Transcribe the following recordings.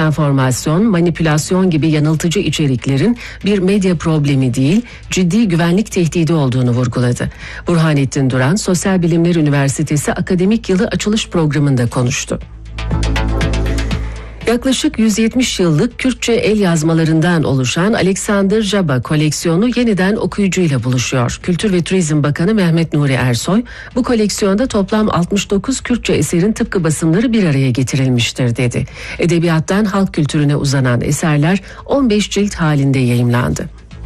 dezenformasyon, manipülasyon gibi yanıltıcı içeriklerin bir medya problemi değil, ciddi güvenlik tehdidi olduğunu vurguladı. Burhanettin Duran, Sosyal Bilimler Üniversitesi Akademik Yılı Açılış Programı'nda konuştu. Yaklaşık 170 yıllık Kürtçe el yazmalarından oluşan Alexander Jabba koleksiyonu yeniden okuyucuyla buluşuyor. Kültür ve Turizm Bakanı Mehmet Nuri Ersoy, bu koleksiyonda toplam 69 Kürtçe eserin tıpkı basımları bir araya getirilmiştir dedi. Edebiyattan halk kültürüne uzanan eserler 15 cilt halinde yayımlandı.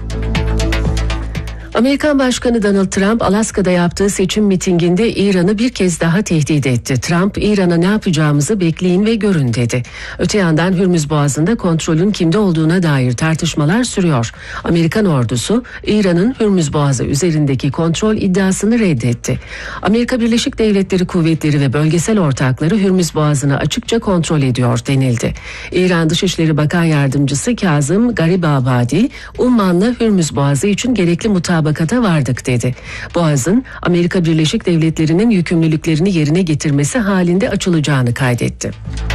Amerikan Başkanı Donald Trump, Alaska'da yaptığı seçim mitinginde İran'ı bir kez daha tehdit etti. Trump, İran'a ne yapacağımızı bekleyin ve görün dedi. Öte yandan Hürmüz Boğazı'nda kontrolün kimde olduğuna dair tartışmalar sürüyor. Amerikan ordusu, İran'ın Hürmüz Boğazı üzerindeki kontrol iddiasını reddetti. Amerika Birleşik Devletleri kuvvetleri ve bölgesel ortakları Hürmüz Boğazı'nı açıkça kontrol ediyor denildi. İran Dışişleri Bakan Yardımcısı Kazım Garibabadi, Umman'la Hürmüz Boğazı için gerekli mutabakata vardık dedi. Boğaz'ın Amerika Birleşik Devletleri'nin yükümlülüklerini yerine getirmesi halinde açılacağını kaydetti.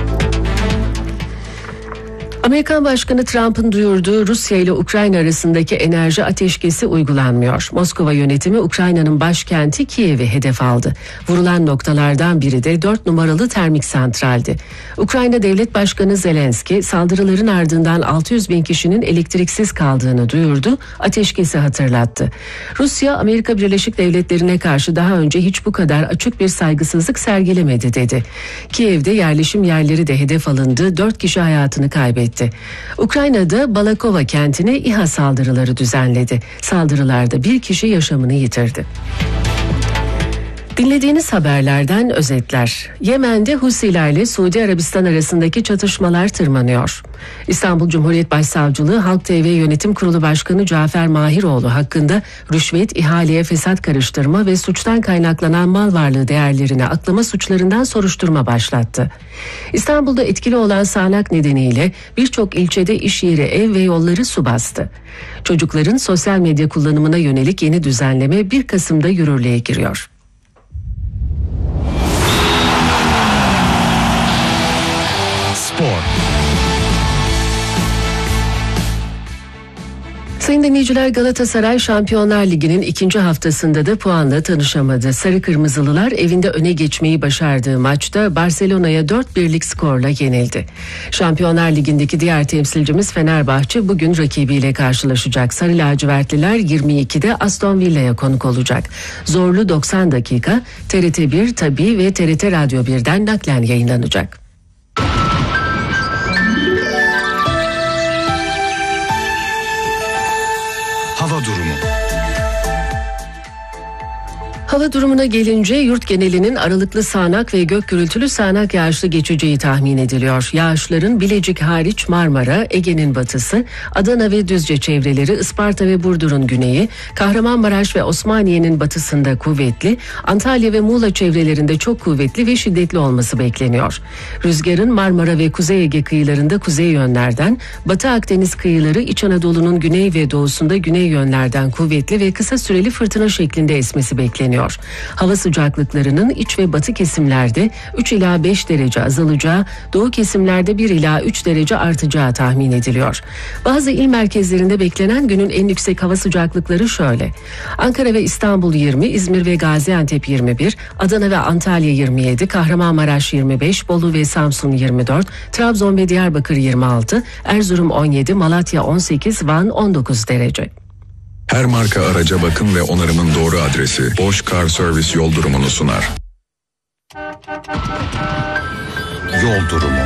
Amerikan Başkanı Trump'ın duyurduğu Rusya ile Ukrayna arasındaki enerji ateşkesi uygulanmıyor. Moskova yönetimi Ukrayna'nın başkenti Kiev'i hedef aldı. Vurulan noktalardan biri de 4 numaralı termik santraldi. Ukrayna Devlet Başkanı Zelenski saldırıların ardından 600 bin kişinin elektriksiz kaldığını duyurdu, ateşkesi hatırlattı. Rusya, Amerika Birleşik Devletleri'ne karşı daha önce hiç bu kadar açık bir saygısızlık sergilemedi dedi. Kiev'de yerleşim yerleri de hedef alındı, 4 kişi hayatını kaybetti. Ukrayna'da Balakova kentine İHA saldırıları düzenledi. Saldırılarda bir kişi yaşamını yitirdi. Dinlediğiniz haberlerden özetler. Yemen'de Husiler ile Suudi Arabistan arasındaki çatışmalar tırmanıyor. İstanbul Cumhuriyet Başsavcılığı Halk TV Yönetim Kurulu Başkanı Cafer Mahiroğlu hakkında rüşvet, ihaleye fesat karıştırma ve suçtan kaynaklanan mal varlığı değerlerine aklama suçlarından soruşturma başlattı. İstanbul'da etkili olan sağanak nedeniyle birçok ilçede iş yeri, ev ve yolları su bastı. Çocukların sosyal medya kullanımına yönelik yeni düzenleme 1 Kasım'da yürürlüğe giriyor. Sayın dinleyiciler, Galatasaray Şampiyonlar Ligi'nin 2. haftasında da puanla tanışamadı. Sarı Kırmızılılar evinde öne geçmeyi başardığı maçta Barcelona'ya 4-1'lik skorla yenildi. Şampiyonlar Ligi'ndeki diğer temsilcimiz Fenerbahçe bugün rakibiyle karşılaşacak. Sarı lacivertliler 22'de Aston Villa'ya konuk olacak. Zorlu 90 dakika TRT 1, Tabii ve TRT Radyo 1'den naklen yayınlanacak. Hava durumu. Hava durumuna gelince yurt genelinin aralıklı sağanak ve gök gürültülü sağanak yağışlı geçeceği tahmin ediliyor. Yağışların Bilecik hariç Marmara, Ege'nin batısı, Adana ve Düzce çevreleri, Isparta ve Burdur'un güneyi, Kahramanmaraş ve Osmaniye'nin batısında kuvvetli, Antalya ve Muğla çevrelerinde çok kuvvetli ve şiddetli olması bekleniyor. Rüzgarın Marmara ve Kuzey Ege kıyılarında kuzey yönlerden, Batı Akdeniz kıyıları, İç Anadolu'nun güney ve doğusunda güney yönlerden kuvvetli ve kısa süreli fırtına şeklinde esmesi bekleniyor. Hava sıcaklıklarının iç ve batı kesimlerde 3 ila 5 derece azalacağı, doğu kesimlerde 1 ila 3 derece artacağı tahmin ediliyor. Bazı il merkezlerinde beklenen günün en yüksek hava sıcaklıkları şöyle: Ankara ve İstanbul 20, İzmir ve Gaziantep 21, Adana ve Antalya 27, Kahramanmaraş 25, Bolu ve Samsun 24, Trabzon ve Diyarbakır 26, Erzurum 17, Malatya 18, Van 19 derece. Her marka araca bakım ve onarımın doğru adresi Bosch Car Service yol durumunu sunar. Yol durumu.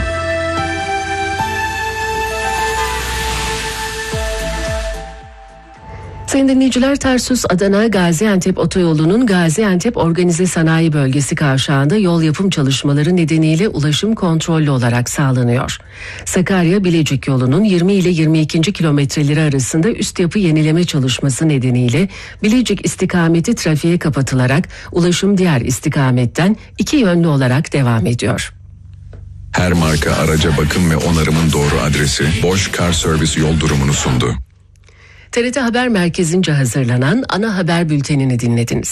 Sayın dinleyiciler, Tarsus Adana Gaziantep otoyolunun Gaziantep Organize Sanayi Bölgesi kavşağında yol yapım çalışmaları nedeniyle ulaşım kontrollü olarak sağlanıyor. Sakarya Bilecik yolunun 20 ile 22. kilometreleri arasında üst yapı yenileme çalışması nedeniyle Bilecik istikameti trafiğe kapatılarak ulaşım diğer istikametten 2 yönlü olarak devam ediyor. Her marka araca bakım ve onarımın doğru adresi Bosch Car Service yol durumunu sundu. TRT Haber Merkezi'nce hazırlanan ana haber bültenini dinlediniz.